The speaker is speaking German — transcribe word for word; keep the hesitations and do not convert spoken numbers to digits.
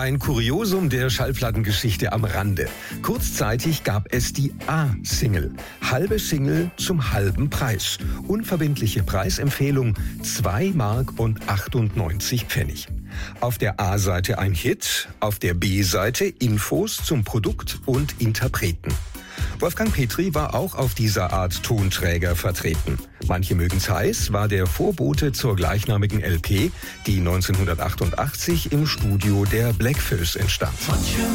Ein Kuriosum der Schallplattengeschichte am Rande. Kurzzeitig gab es die A-Single. Halbe Single zum halben Preis. Unverbindliche Preisempfehlung zwei Mark und achtundneunzig Pfennig. Auf der A-Seite ein Hit, auf der B-Seite Infos zum Produkt und Interpreten. Wolfgang Petri war auch auf dieser Art Tonträger vertreten. Manche mögen's heiß war der Vorbote zur gleichnamigen L P, die neunzehnhundertachtundachtzig im Studio der Blackfish entstand.